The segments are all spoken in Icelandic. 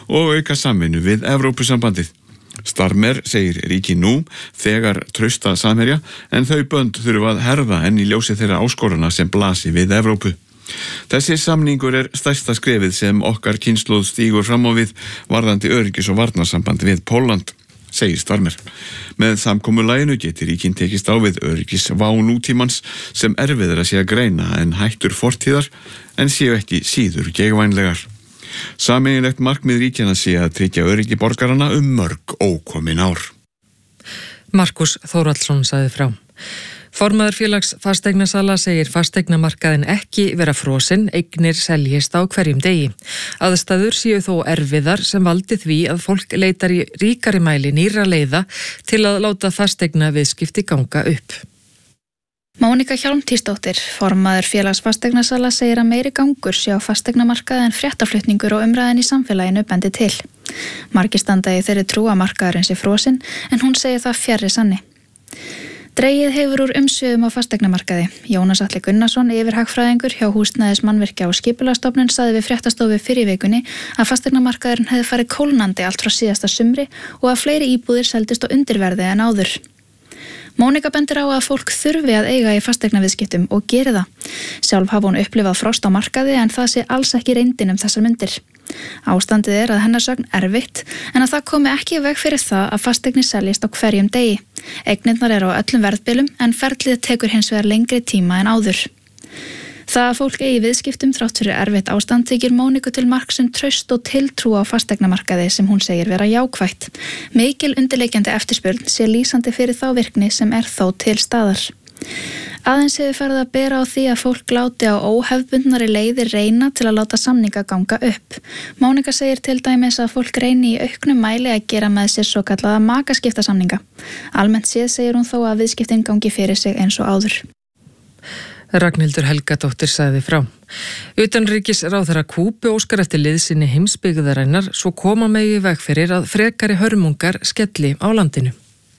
og auka samvinnu við Evrópusambandið. Starmer segir ríki nú þegar trausta samherja en þau bönd þurfa að herða enn í ljósi þeirra áskorana sem blasi við Evrópu. Þessi samningur stærsta skrefið sem okkar kynslóð stígur fram á við varðandi öryggis- og varnarsamband við Pólland, segir Starmer. Með samkomulaginu geti ríkin tekist á við öryggisvá nútímans sem erfiðara sé að greina en hættur fortíðar en séu ekki síður geigvænlegar. Sameiginlegt markmið ríkjanna sé að tryggja öryggi borgarana mörg ókomin ár. Markus Þórhallsson sagði frá. Formaður félags fasteignasala segir fasteignamarkaðin ekki vera frosinn, eignir seljist á hverjum degi. Aðstæður séu þó erfiðar sem valdi því að fólk leitar í ríkari mæli nýrra leiða til að láta fasteigna viðskipti ganga upp. Mónika Hjálmtýsdóttir, formaður félags fasteignasala, segir að meiri gangur sé á fasteignamarkaði en fréttaflutningur og umræðin í samfélaginu bendi til. Margir standa í þeirri trú að markaðurinn sé frosinn en hún segir það fjarri sanni. Dregið hefur úr umsvifum á fasteignamarkaði. Jónas Atli Gunnarsson, yfirhagfræðingur hjá Húsnæðis-, mannvirkja- og skipulagsstofnun, sagði við fréttastofu fyrr í vikunni að fasteignamarkaðurinn hefði farið kólnandi allt frá síðasta sumri og að fleiri íbúðir seldist á undirverði en áður. Mónika bendir á að fólk þurfi að eiga í fasteignaviðskiptum og geri það. Sjálf hafa hún upplifað frost á markaði en það sé alls ekki reyndin þessar myndir. Ástandið að hennar sögn erfitt en að það komi ekki í veg fyrir það að fasteignir seljist á hverjum degi. Eignirnar eru á öllum verðbilum en ferlið tekur hins vegar lengri tíma en áður. Það að fólk eigi viðskiptum þrátt fyrir erfitt ástand þykir Móniku til marks traust og tiltrú á fasteignamarkaði sem hún segir vera jákvætt. Mikil undirleikjandi eftirspurn sé lýsandi fyrir þá virkni sem þó til staðar. Aðeins hefur farið að bera á því að fólk láti á óhefbundnari leiðir reyna til að láta samninga ganga upp. Mónika segir til dæmis að fólk reyni í auknum mæli að gera með sér svokallaða makaskiptasamninga. Almennt séð segir hún þó að viðskiptin gangi fyrir sig eins og áður. Ragnhildur Helgadóttir sagði frá. Utanríkisráðherra Kúbu óskar eftir liðsinni heimsbyggðarinnar svo koma megi í veg fyrir að frekari hörmungar skelli á landinu.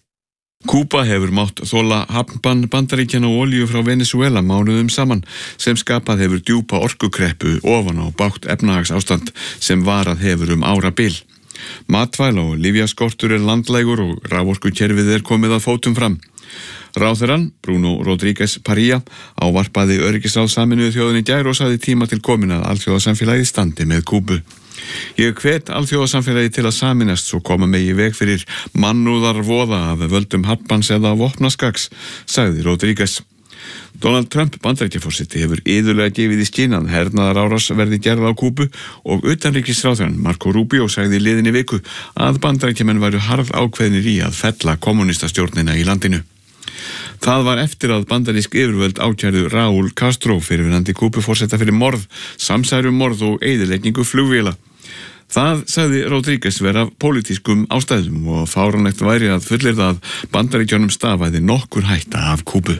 Kúba hefur mátt þola hafnbann Bandaríkjanna og olíu frá Venezuela mánuðum saman sem skapað hefur djúpa orkukreppu ofan á bágt efnahagsástand sem varað hefur árabil. Matvæla og lyfjaskortur landlægur og raforkukerfið komið að fótum fram. Ráðherrann, Bruno Rodríguez Parilla, ávarpaði öryggisráð Sameinuðu þjóðanna í gær og sagði tíma til komin að alþjóðasamfélagið standi með Kúbu. Ég hvet alþjóðasamfélagið til að sameinast svo koma megi í veg fyrir mannúðarvoða af völdum hafnbanns eða vopnaskaks, sagði Rodríguez. Donald Trump, Bandaríkjaforseti, hefur iðulega gefið í skyn að hernaðarárás verði gerð á Kúbu og utanríkisráðherrann Marco Rubio sagði í liðinni viku að Bandaríkjamenn væru harð ákveðnir í að fella kommunistastjórnina í landinu. Það var eftir að bandarísk yfirvöld ákærðu Raúl Castro fyrrverandi Kúbuforseta fyrir morð, samsærumorð og eyðileggingu flugvéla. Það sagði Rodríguez vera pólitískum ástæðum og fáránlegt væri að fullyrða að Bandaríkjunum stafaði nokkur hætta af Kúbu.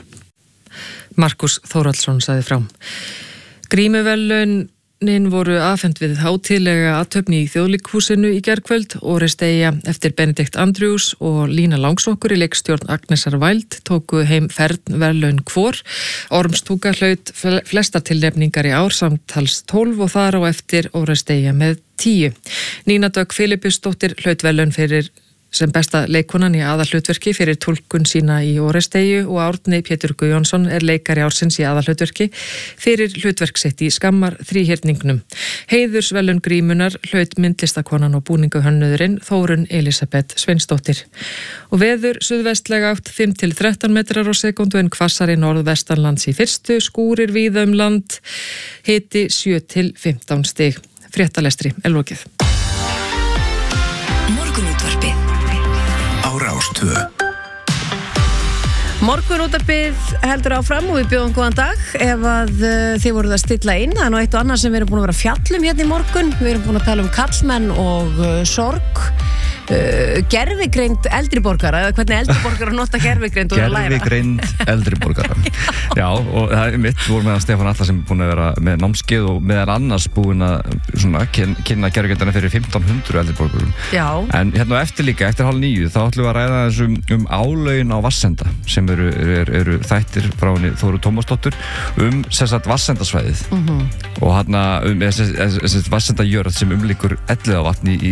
Markus Þórhallsson sagði frá. Grímuverðlaunin voru afhent við hátíðlega athöfn í Þjóðleikhúsinu í gærkvöld og Oresteia eftir Benedikt Andrews og Lína Langsokkur í leikstjórn Agnesar Wild tóku heim fernverðlaun hvor. Ormstúka hlaut flestar tilnefningar í ár, samtals 12 og þar á eftir Oresteia með 10. Nína Dögg Filippusdóttir hlaut verðlaun fyrir sem besta leikkonan í aðalhlutverki fyrir túlkun sína í Oresteju og Árni Pétur Guðjónsson leikari ársins í aðalhlutverki fyrir hlutverk sitt í Skammar þríhyrningnum. Heiðursverðlaun grímunar hlaut myndlistakonan og búninguhönnurinn Þórunn Elísabet Sveinsdóttir. Og veður suðvestlega átt 5-13 metrar á sekundu en hvassari norðvestanlands í fyrstu, skúrir víða land, hiti 7-15 stig. Fréttalestri lokið. Morgunútvarpið á Rás 2. Morgunútvarpið heldur áfram og við bjóðum góðan dag ef að þið voruð að stilla inn. Það nú eitt og annað sem við erum búin að vera að fjalla hérna í morgun. Við erum búin að tala karlmenn og sorg. Gervigreind eldri borgara eða hvernig eldri borgara nota gervigreind og læra. Gervigreind eldri borgara. Já, og það mitt voru með Stefán Atla sem búin að vera með námskeið og meðal annars búin að kynna gervigreindina fyrir 1500 eldri borgurum. Já. En hérna eftir 8:30 þá ætlum við að ræða þessum álögin á Vatnsenda sem eru þættir frá henni Þóru Tómasdóttur sérstætt Vatsendasvæðið og hérna Vatsendajörð sem umlykur Elliðavatn í